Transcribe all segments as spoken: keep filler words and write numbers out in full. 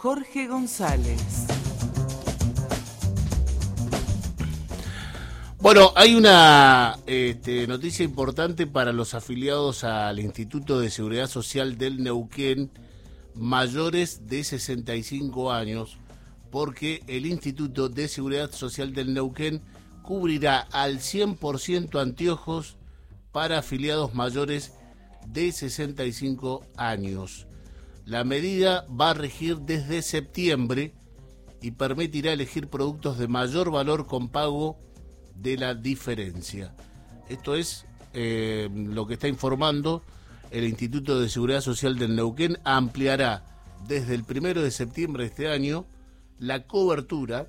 Jorge González. Bueno, hay una este, noticia importante para los afiliados al Instituto de Seguridad Social del Neuquén, mayores de sesenta y cinco años, porque el Instituto de Seguridad Social del Neuquén cubrirá al cien por ciento anteojos para afiliados mayores de sesenta y cinco años. La medida va a regir desde septiembre y permitirá elegir productos de mayor valor con pago de la diferencia. Esto es eh, lo que está informando el Instituto de Seguridad Social del Neuquén. Ampliará desde el primero de septiembre de este año la cobertura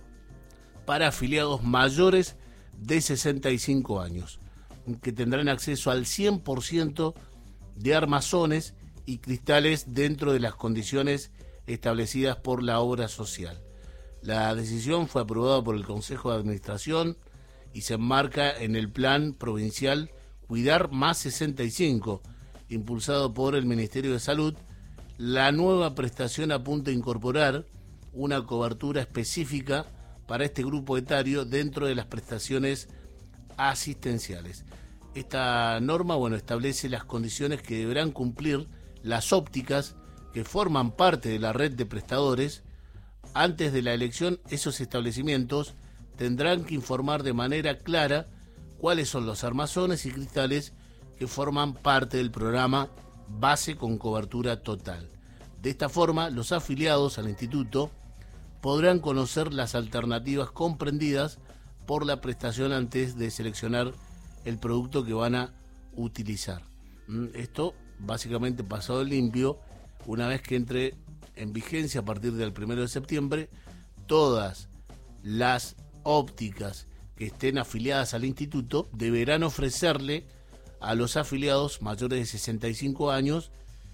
para afiliados mayores de sesenta y cinco años, que tendrán acceso al cien por ciento de armazones y cristales dentro de las condiciones establecidas por la obra social. La decisión fue aprobada por el Consejo de Administración y se enmarca en el Plan Provincial Cuidar Más sesenta y cinco, impulsado por el Ministerio de Salud. La nueva prestación apunta a incorporar una cobertura específica para este grupo etario dentro de las prestaciones asistenciales. Esta norma, bueno, establece las condiciones que deberán cumplir las ópticas que forman parte de la red de prestadores. Antes de la elección, esos establecimientos tendrán que informar de manera clara cuáles son los armazones y cristales que forman parte del programa base con cobertura total. De esta forma, los afiliados al instituto podrán conocer las alternativas comprendidas por la prestación antes de seleccionar el producto que van a utilizar. Esto básicamente pasado limpio, una vez que entre en vigencia a partir del primero de septiembre, todas las ópticas que estén afiliadas al instituto deberán ofrecerle a los afiliados mayores de sesenta y cinco años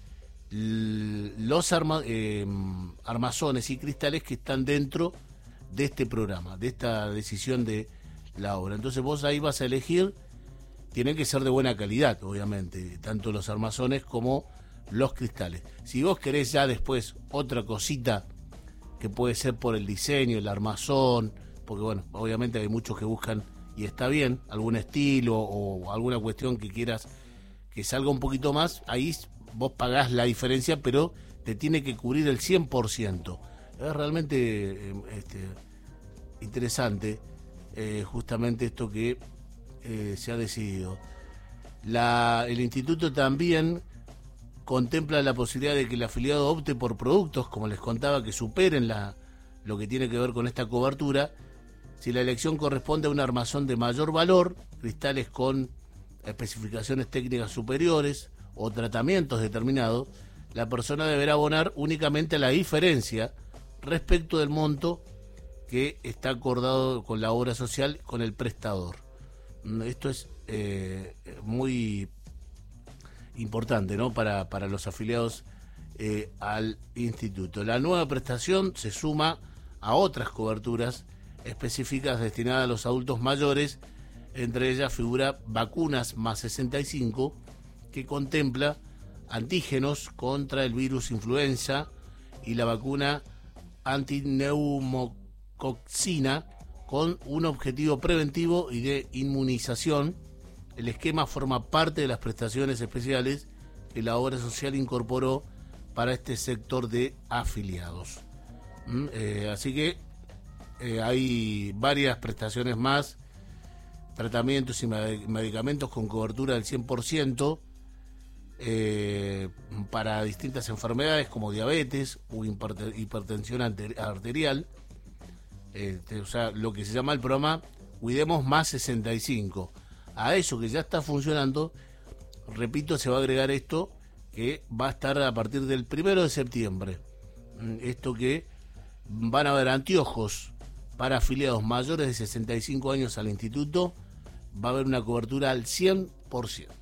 los arma, eh, armazones y cristales que están dentro de este programa, de esta decisión de la obra. Entonces vos ahí vas a elegir, tienen que ser de buena calidad, obviamente, tanto los armazones como los cristales. Si vos querés ya después otra cosita, que puede ser por el diseño, el armazón, porque bueno, obviamente hay muchos que buscan, y está bien, algún estilo o alguna cuestión que quieras que salga un poquito más, ahí vos pagás la diferencia, pero te tiene que cubrir el cien por ciento. Es realmente este, interesante eh, justamente esto que eh, se ha decidido. La, el instituto también contempla la posibilidad de que el afiliado opte por productos, como les contaba, que superen la, lo que tiene que ver con esta cobertura. Si la elección corresponde a un armazón de mayor valor, cristales con especificaciones técnicas superiores o tratamientos determinados, la persona deberá abonar únicamente la diferencia respecto del monto que está acordado con la obra social con el prestador. Esto es eh, muy importante, ¿no? para, para los afiliados eh, al instituto. La nueva prestación se suma a otras coberturas específicas destinadas a los adultos mayores. Entre ellas figura Vacunas Más sesenta y cinco, que contempla antígenos contra el virus influenza y la vacuna antineumococcina con un objetivo preventivo y de inmunización. El esquema forma parte de las prestaciones especiales que la obra social incorporó para este sector de afiliados. ¿Mm? Eh, así que eh, hay varias prestaciones más, tratamientos y medicamentos con cobertura del cien por ciento eh, para distintas enfermedades como diabetes o hipertensión arterial, eh, o sea, lo que se llama el programa Cuidemos Más sesenta y cinco. A eso que ya está funcionando, repito, se va a agregar esto que va a estar a partir del primero de septiembre. Esto que van a haber anteojos para afiliados mayores de sesenta y cinco años al instituto, va a haber una cobertura al cien por ciento.